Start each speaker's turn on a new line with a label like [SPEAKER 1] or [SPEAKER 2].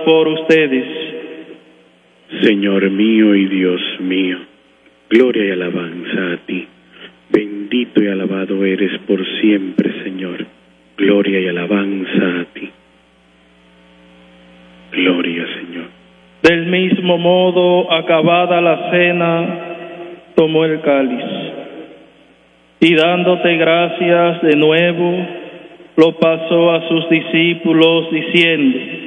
[SPEAKER 1] por ustedes.
[SPEAKER 2] Señor mío y Dios mío, gloria y alabanza a ti. Bendito y alabado eres por siempre, Señor. Gloria y alabanza a ti. Gloria, Señor.
[SPEAKER 1] Del mismo modo, acabada la cena, tomó el cáliz y dándote gracias de nuevo, lo pasó a sus discípulos diciendo: